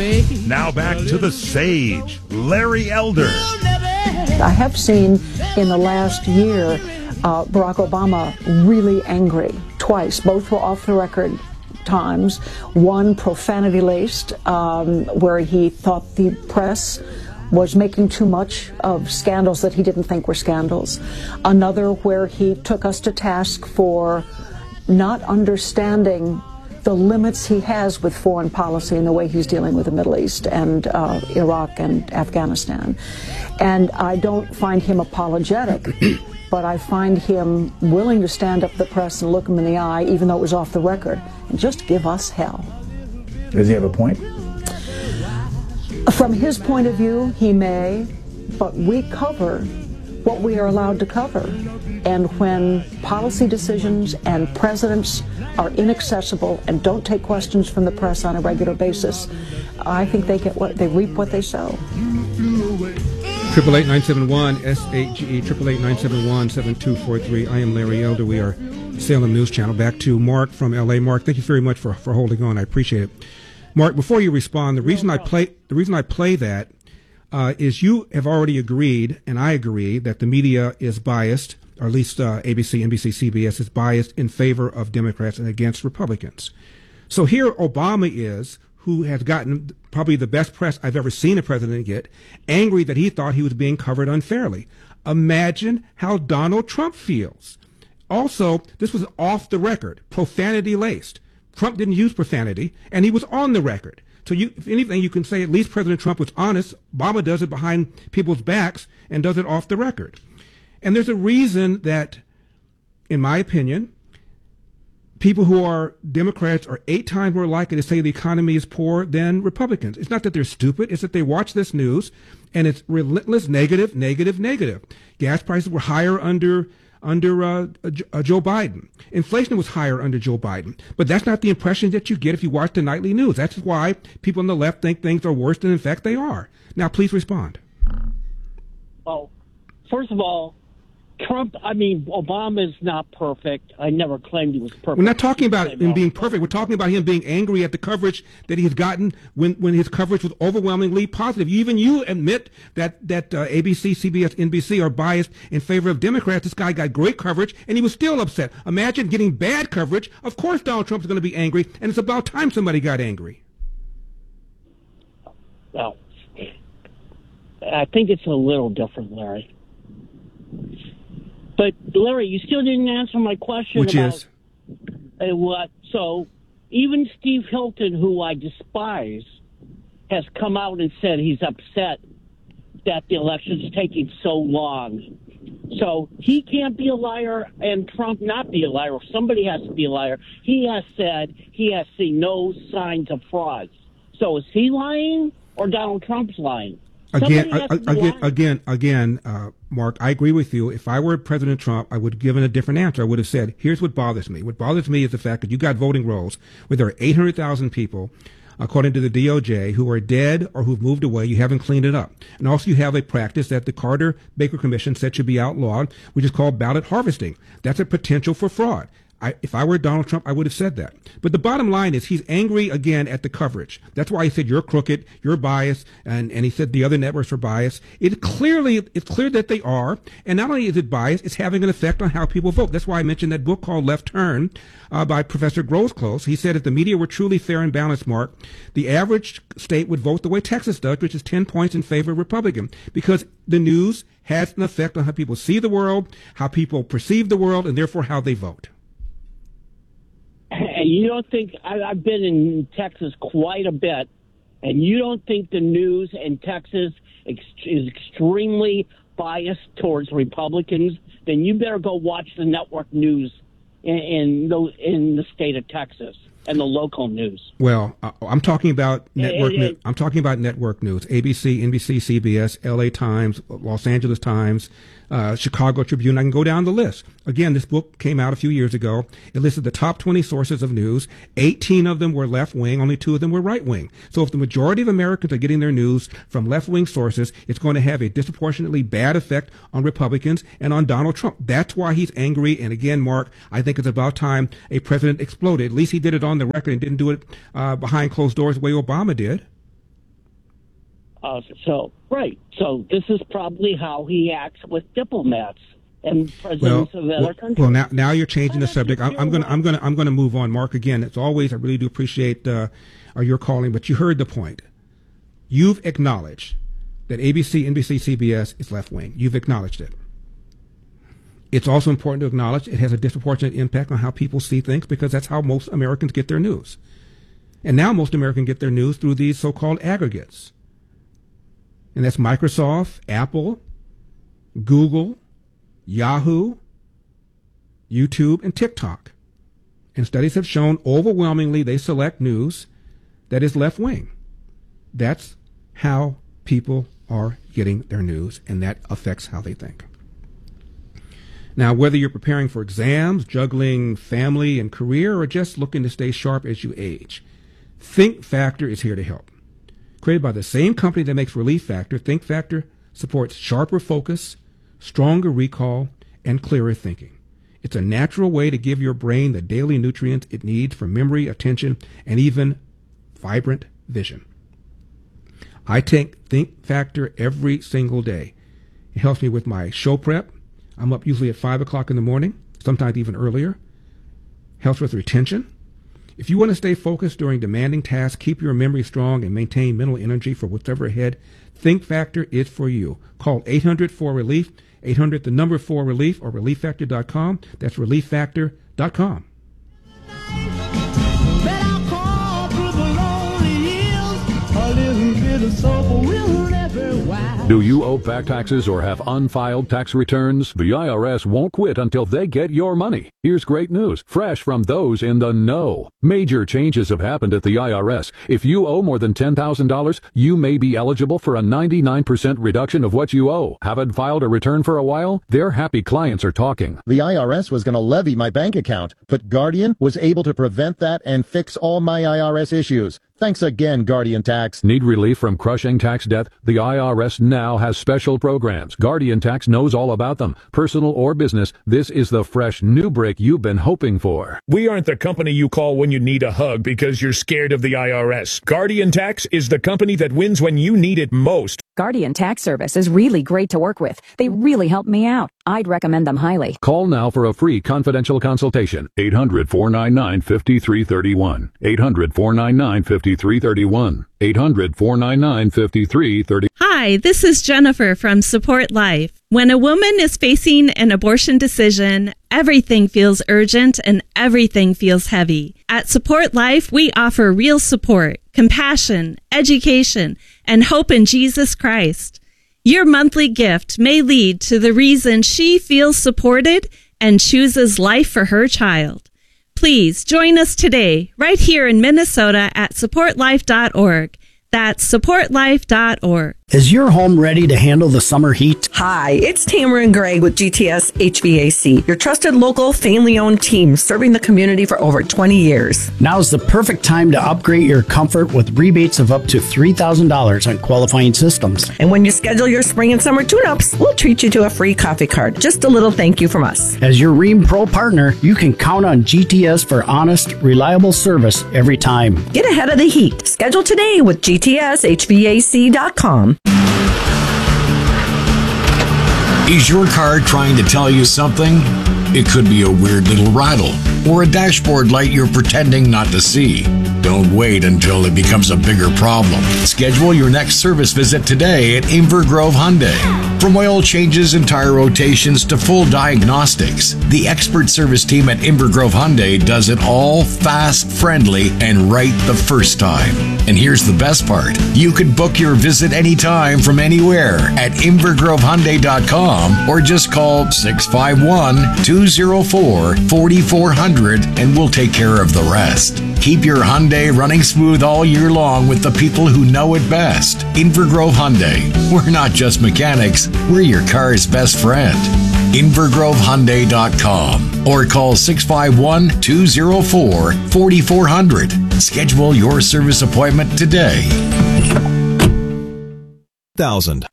Now back to the sage, Larry Elder. I have seen in the last year Barack Obama really angry twice. Both were off the record times. One profanity-laced, where he thought the press was making too much of scandals that he didn't think were scandals. Another where he took us to task for not understanding the limits he has with foreign policy and the way he's dealing with the Middle East and Iraq and Afghanistan. And I don't find him apologetic, but I find him willing to stand up to the press and look him in the eye, even though it was off the record, and just give us hell. Does he have a point? From his point of view, he may, but we cover what we are allowed to cover. And when policy decisions and presidents are inaccessible and don't take questions from the press on a regular basis, I think they reap what they sow. 888-971-SAGE, 888-971-7243. I am Larry Elder. We are Salem News Channel. Back to Mark from L.A. Mark, thank you very much for holding on. I appreciate it. Mark, before you respond, the reason I play that is you have already agreed, and I agree, that the media is biased, or at least ABC, NBC, CBS is biased in favor of Democrats and against Republicans. So here Obama is, who has gotten probably the best press I've ever seen a president get, angry that he thought he was being covered unfairly. Imagine how Donald Trump feels. Also, this was off the record, profanity-laced. Trump didn't use profanity, and he was on the record. So if anything, you can say at least President Trump was honest. Obama does it behind people's backs and does it off the record. And there's a reason that, in my opinion, people who are Democrats are 8 times more likely to say the economy is poor than Republicans. It's not that they're stupid. It's that they watch this news, and it's relentless negative, negative, negative. Gas prices were higher under Joe Biden. Inflation was higher under Joe Biden. But that's not the impression that you get if you watch the nightly news. That's why people on the left think things are worse than in fact they are. Now, please respond. Well, first of all, Obama is not perfect. I never claimed he was perfect. We're not talking about him being perfect. We're talking about him being angry at the coverage that he has gotten when his coverage was overwhelmingly positive. Even you admit that ABC, CBS, NBC are biased in favor of Democrats. This guy got great coverage, and he was still upset. Imagine getting bad coverage. Of course Donald Trump is going to be angry, and it's about time somebody got angry. Well, I think it's a little different, Larry. But, Larry, you still didn't answer my question. Which is? What? So, even Steve Hilton, who I despise, has come out and said he's upset that the election's taking so long. So, he can't be a liar and Trump not be a liar. Somebody has to be a liar. He has said he has seen no signs of fraud. So, is he lying or Donald Trump's lying? Again, Mark, I agree with you. If I were President Trump, I would have given a different answer. I would have said, here's what bothers me. What bothers me is the fact that you got voting rolls where there are 800,000 people, according to the DOJ, who are dead or who've moved away. You haven't cleaned it up. And also you have a practice that the Carter-Baker Commission said should be outlawed, which is called ballot harvesting. That's a potential for fraud. If I were Donald Trump, I would have said that. But the bottom line is he's angry again at the coverage. That's why he said you're crooked, you're biased, and he said the other networks are biased. It's clear that they are, and not only is it biased, it's having an effect on how people vote. That's why I mentioned that book called Left Turn by Professor Grosclose. He said if the media were truly fair and balanced, Mark, the average state would vote the way Texas does, which is 10 points in favor of Republican, because the news has an effect on how people see the world, how people perceive the world, and therefore how they vote. And you don't think I've been in Texas quite a bit, and you don't think the news in Texas is extremely biased towards Republicans? Then you better go watch the network news in the state of Texas and the local news. Well, I'm talking about network news. I'm talking about network news: ABC, NBC, CBS, LA Times, Los Angeles Times, Chicago Tribune. I can go down the list. Again, this book came out a few years ago. It listed the top 20 sources of news. 18 of them were left-wing. Only 2 of them were right-wing. So if the majority of Americans are getting their news from left-wing sources, it's going to have a disproportionately bad effect on Republicans and on Donald Trump. That's why he's angry. And again, Mark, I think it's about time a president exploded. At least he did it on the record and didn't do it behind closed doors the way Obama did. So this is probably how he acts with diplomats and presidents of other countries. Well, now you're changing the subject. I'm gonna move on, Mark. Again, as always, I really do appreciate your calling, but you heard the point. You've acknowledged that ABC, NBC, CBS is left wing. You've acknowledged it. It's also important to acknowledge it has a disproportionate impact on how people see things, because that's how most Americans get their news. And now most Americans get their news through these so-called aggregates. And that's Microsoft, Apple, Google, Yahoo, YouTube, and TikTok. And studies have shown overwhelmingly they select news that is left-wing. That's how people are getting their news, and that affects how they think. Now, whether you're preparing for exams, juggling family and career, or just looking to stay sharp as you age, Think Factor is here to help. Created by the same company that makes Relief Factor, Think Factor supports sharper focus, stronger recall, and clearer thinking. It's a natural way to give your brain the daily nutrients it needs for memory, attention, and even vibrant vision. I take Think Factor every single day. It helps me with my show prep. I'm up usually at 5 o'clock in the morning, sometimes even earlier. Helps with retention. If you want to stay focused during demanding tasks, keep your memory strong, and maintain mental energy for whatever ahead, Think Factor is for you. Call 800-4RELIEF, 800-4RELIEF, or ReliefFactor.com. That's ReliefFactor.com. Do you owe back taxes or have unfiled tax returns? The IRS won't quit until they get your money. Here's great news, fresh from those in the know. Major changes have happened at the IRS. If you owe more than $10,000, you may be eligible for a 99% reduction of what you owe. Haven't filed a return for a while? Their happy clients are talking. The IRS was going to levy my bank account, but Guardian was able to prevent that and fix all my IRS issues. Thanks again, Guardian Tax. Need relief from crushing tax debt? The IRS now has special programs. Guardian Tax knows all about them. Personal or business, this is the fresh new break you've been hoping for. We aren't the company you call when you need a hug because you're scared of the IRS. Guardian Tax is the company that wins when you need it most. Guardian Tax Service is really great to work with. They really help me out. I'd recommend them highly. Call now for a free confidential consultation. 800-499-5331. 800-499-5331. 800-499-5330. Hi, this is Jennifer from Support Life. When a woman is facing an abortion decision, everything feels urgent and everything feels heavy. At Support Life, we offer real support, compassion, education, and hope in Jesus Christ. Your monthly gift may lead to the reason she feels supported and chooses life for her child. Please join us today, right here in Minnesota at supportlife.org. That's supportlife.org. Is your home ready to handle the summer heat? Hi, it's Tamara and Greg with GTS HVAC, your trusted local family-owned team serving the community for over 20 years. Now's the perfect time to upgrade your comfort with rebates of up to $3,000 on qualifying systems. And when you schedule your spring and summer tune-ups, we'll treat you to a free coffee card. Just a little thank you from us. As your Rheem Pro partner, you can count on GTS for honest, reliable service every time. Get ahead of the heat. Schedule today with GTSHVAC.com. Is your car trying to tell you something? It could be a weird little rattle or a dashboard light you're pretending not to see. Don't wait until it becomes a bigger problem. Schedule your next service visit today at Inver Grove Hyundai. From oil changes and tire rotations to full diagnostics, the expert service team at Inver Grove Hyundai does it all fast, friendly, and right the first time. And here's the best part. You could book your visit anytime from anywhere at InvergroveHyundai.com or just call 651-204-4400 and we'll take care of the rest. Keep your Hyundai running smooth all year long with the people who know it best. Inver Grove Hyundai. We're not just mechanics, we're your car's best friend. InvergroveHyundai.com or call 651-204-4400. Schedule your service appointment today. 1000.